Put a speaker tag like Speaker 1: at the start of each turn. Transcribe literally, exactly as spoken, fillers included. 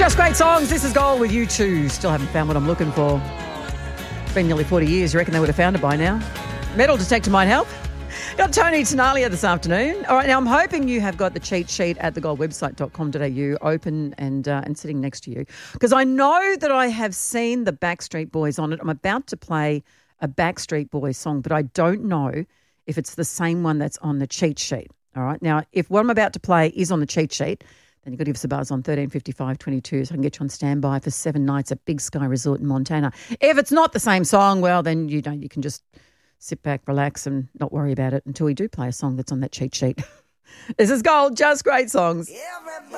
Speaker 1: Just great songs. This is Gold with U two. Still haven't found what I'm looking for. It's been nearly forty years. You reckon they would have found it by now? Metal detector might help. Got Tony Tenalia this afternoon. All right, now I'm hoping you have got the cheat sheet at the gold website dot com dot a u open and uh, and sitting next to you, because I know that I have seen the Backstreet Boys on it. I'm about to play a Backstreet Boys song, but I don't know if it's the same one that's on the cheat sheet. All right, now if what I'm about to play is on the cheat sheet, then you've got to give us a buzz on thirteen fifty-five twenty-two so I can get you on standby for seven nights at Big Sky Resort in Montana. If it's not the same song, well, then you know you can just sit back, relax, and not worry about it until we do play a song that's on that cheat sheet. This is Gold, just great songs.